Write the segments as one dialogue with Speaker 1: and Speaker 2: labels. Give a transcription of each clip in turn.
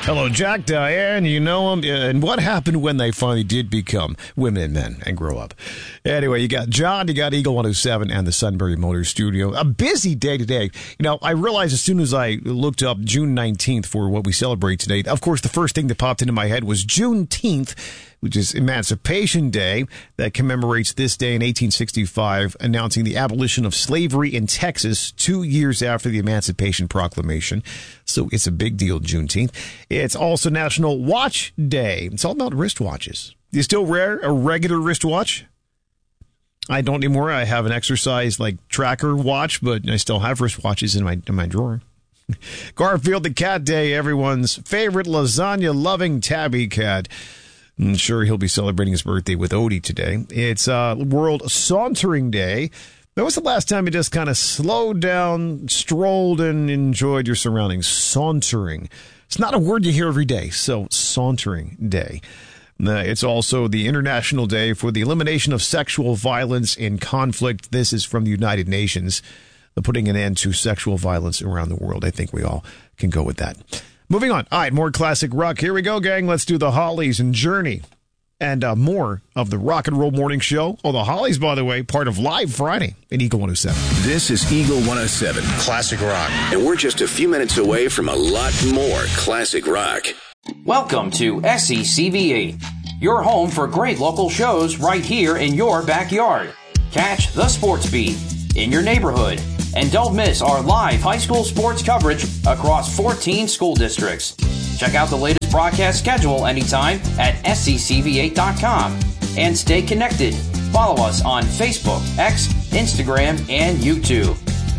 Speaker 1: Hello, Jack, Diane, you know them. And what happened when they finally did become women and men and grow up? Anyway, you got John, you got Eagle 107 and the Sunbury Motors Studio. A busy day today. You know, I realized as soon as I looked up June 19th for what we celebrate today, of course, the first thing that popped into my head was Juneteenth, which is Emancipation Day, that commemorates this day in 1865, announcing the abolition of slavery in Texas 2 years after the Emancipation Proclamation. So it's a big deal, Juneteenth. It's also National Watch Day. It's all about wristwatches. Do you still wear a regular wristwatch? I don't anymore. I have an exercise tracker watch, but I still have wristwatches in my drawer. Garfield the Cat Day, everyone's favorite lasagna-loving tabby cat. I'm sure he'll be celebrating his birthday with Odie today. It's World Sauntering Day. When was the last time you just kind of slowed down, strolled, and enjoyed your surroundings? Sauntering. It's not a word you hear every day, so Sauntering Day. It's also the International Day for the Elimination of Sexual Violence in Conflict. This is from the United Nations, putting an end to sexual violence around the world. I think we all can go with that. Moving on. All right, more classic rock. Here we go, gang. Let's do the Hollies and Journey. And more of the Rock and Roll Morning Show. Oh, the Hollies, by the way, part of Live Friday in Eagle 107.
Speaker 2: This is Eagle 107.
Speaker 3: Classic rock.
Speaker 2: And we're just a few minutes away from a lot more classic rock.
Speaker 4: Welcome to SECV8, your home for great local shows right here in your backyard. Catch the Sports Beat in your neighborhood. And don't miss our live high school sports coverage across 14 school districts. Check out the latest broadcast schedule anytime at sccv8.com. And stay connected. Follow us on Facebook, X, Instagram, and YouTube.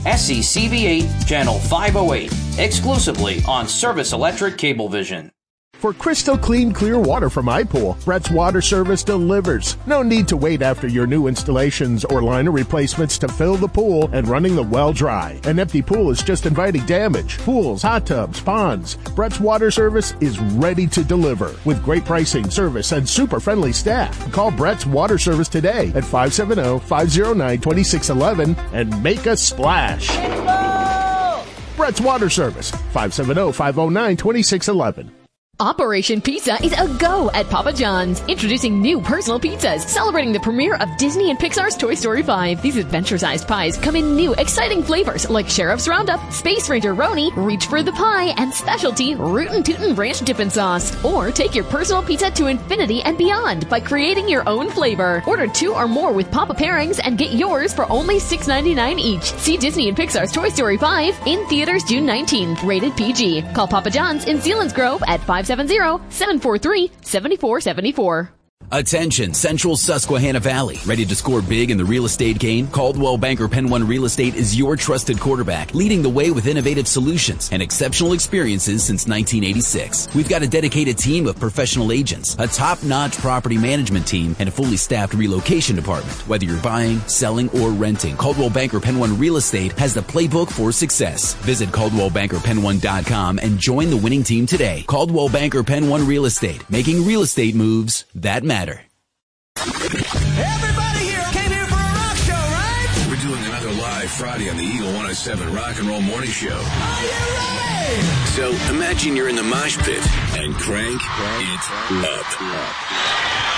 Speaker 4: SECV8 Channel 508, exclusively on Service Electric Cablevision.
Speaker 5: For crystal clean, clear water from iPool, Brett's Water Service delivers. No need to wait after your new installations or liner replacements to fill the pool and running the well dry. An empty pool is just inviting damage. Pools, hot tubs, ponds. Brett's Water Service is ready to deliver with great pricing, service, and super friendly staff. Call Brett's Water Service today at 570-509-2611 and make a splash. Brett's Water Service, 570-509-2611.
Speaker 6: Operation Pizza is a go at Papa John's. Introducing new personal pizzas, celebrating the premiere of Disney and Pixar's Toy Story 5. These adventure-sized pies come in new, exciting flavors like Sheriff's Roundup, Space Ranger Roni, Reach for the Pie, and specialty Rootin' Tootin' Ranch Dippin' Sauce. Or take your personal pizza to infinity and beyond by creating your own flavor. Order 2 or more with Papa pairings and get yours for only $6.99 each. See Disney and Pixar's Toy Story 5 in theaters June 19th. Rated PG. Call Papa John's in Selinsgrove at 570-743-7474.
Speaker 7: Attention, Central Susquehanna Valley. Ready to score big in the real estate game? Coldwell Banker Penn One Real Estate is your trusted quarterback, leading the way with innovative solutions and exceptional experiences since 1986. We've got a dedicated team of professional agents, a top-notch property management team, and a fully staffed relocation department. Whether you're buying, selling, or renting, Coldwell Banker Penn One Real Estate has the playbook for success. Visit CaldwellBankerPenn1.com and join the winning team today. Coldwell Banker Penn One Real Estate, making real estate moves that matter.
Speaker 8: Everybody here came here for a rock show, right?
Speaker 2: We're doing another Live Friday on the Eagle 107 Rock and Roll Morning Show.
Speaker 8: Are you ready?
Speaker 2: So imagine you're in the mosh pit and crank it up.